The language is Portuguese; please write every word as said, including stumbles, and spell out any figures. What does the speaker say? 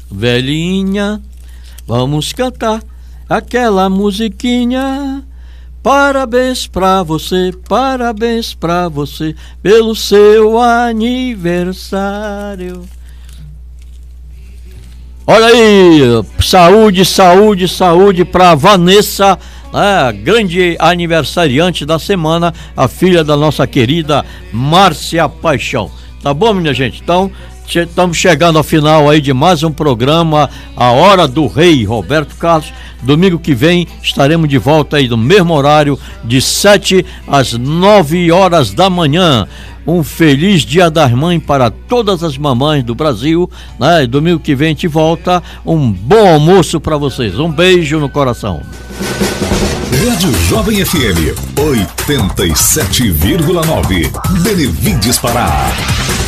velhinha, vamos cantar aquela musiquinha. Parabéns pra você, parabéns pra você, pelo seu aniversário. Olha aí, saúde, saúde, saúde pra Vanessa, né, grande aniversariante da semana, a filha da nossa querida Márcia Paixão. Tá bom, minha gente? Então, estamos chegando ao final aí de mais um programa, A Hora do Rei Roberto Carlos. Domingo que vem estaremos de volta aí no mesmo horário, de sete às nove horas da manhã. Um feliz Dia das Mães para todas as mamães do Brasil, né? Domingo que vem a gente volta. Um bom almoço para vocês. Um beijo no coração. Rádio Jovem F M oitenta e sete vírgula nove, Benevides Pará.